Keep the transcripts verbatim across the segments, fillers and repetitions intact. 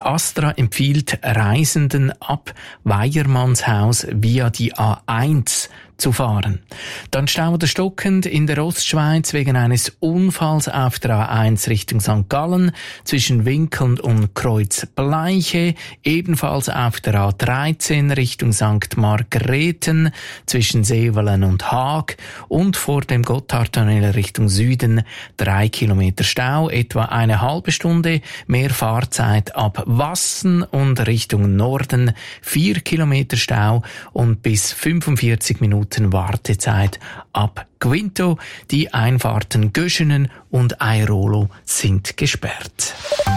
Astra empfiehlt Reisenden ab Weyermannshaus via die A eins zu fahren. Dann Stau oder stockend in der Ostschweiz wegen eines Unfalls auf der A eins Richtung Sankt Gallen zwischen Winkeln und Kreuzbleiche, ebenfalls auf der A dreizehn Richtung Sankt Margrethen zwischen Sevelen und Haag und vor dem Gotthardtunnel Richtung Süden drei Kilometer Stau, etwa eine halbe Stunde mehr Fahrzeit ab Wassen und Richtung Norden, vier Kilometer Stau und bis fünfundvierzig Minuten Wartezeit ab Quinto. Die Einfahrten Göschenen und Airolo sind gesperrt.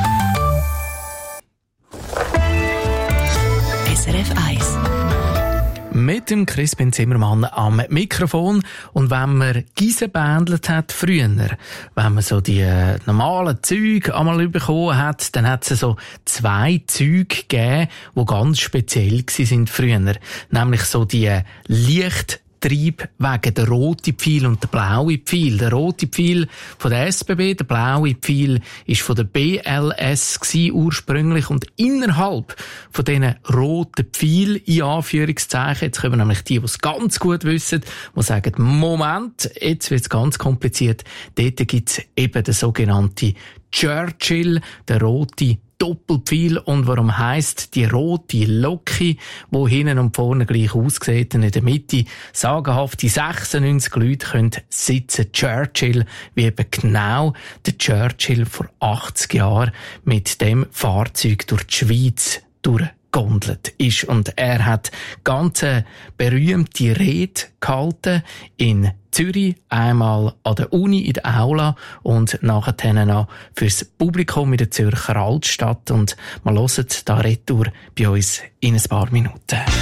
S R F eins. Mit dem Crispin Zimmermann am Mikrofon. Und wenn man Giese bändelt hat früher, wenn man so die äh, normalen Züge einmal bekommen hat, dann hat es so zwei Züge gegeben, die ganz speziell waren früher. Nämlich so die äh, Licht Triebwege, der rote Pfeil und der blaue Pfeil. Der rote Pfeil von der S B B, der blaue Pfeil ist von der B L S gewesen, ursprünglich. Und innerhalb von diesen roten Pfeil, in Anführungszeichen, jetzt kommen nämlich die, die es ganz gut wissen, die sagen, Moment, jetzt wird es ganz kompliziert. Dort gibt es eben den sogenannten Churchill, der rote Doppelpfeil. Und warum heisst die rote Loki, die hinten und vorne gleich aussieht, und in der Mitte sagenhafte sechsundneunzig Leute können sitzen. Churchill, wie eben genau der Churchill vor achtzig Jahren mit dem Fahrzeug durch die Schweiz durchgegondelt ist. Und er hat ganz eine berühmte Rede gehalten in Zürich, einmal an der Uni in der Aula und nachher noch fürs Publikum in der Zürcher Altstadt. Und wir hören da retour bei uns in ein paar Minuten.